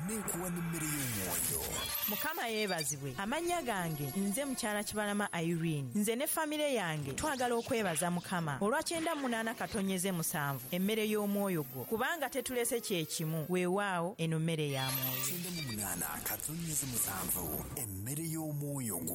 neekuwa n'emmere y'omwoyo. Mukama yeebazibwe. Amannya gange nze mukyala Kibalama Irene. Nze ne famire yange twagala okwebaza Mukama olwa 98-7 emmere y'omwoyo gwo, kubanga tetulese kye kimu weewaawo eno mmere ya mwoyo. 98-7 emmere y'omwoyo gwo.